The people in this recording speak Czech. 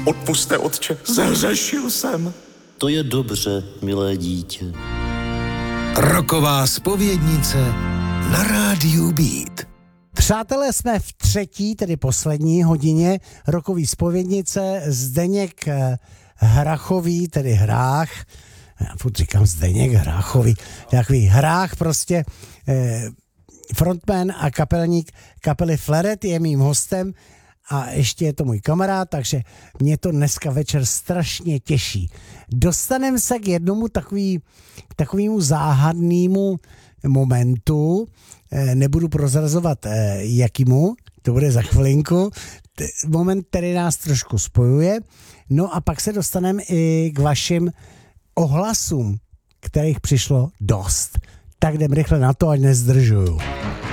Odpusťte, otče, zhřešil jsem. To je dobře, milé dítě. Roková zpovědnice na rádiu Beat. Přátelé, jsme v třetí, tedy poslední hodině rokový zpovědnice. Zdeněk Hrachový, tedy Hrách, já furt říkám Zdeněk Hrachový, takový Hrách prostě, frontman a kapelník kapely Flaret je mým hostem a ještě je to můj kamarád, takže mě to dneska večer strašně těší. Dostaneme se k jednomu takovému záhadnému momentu, nebudu prozrazovat jakýmu, to bude za chvilinku, moment, který nás trošku spojuje, no a pak se dostaneme i k vašim ohlasům, kterých přišlo dost. Tak jdem rychle na to, ať nezdržuju.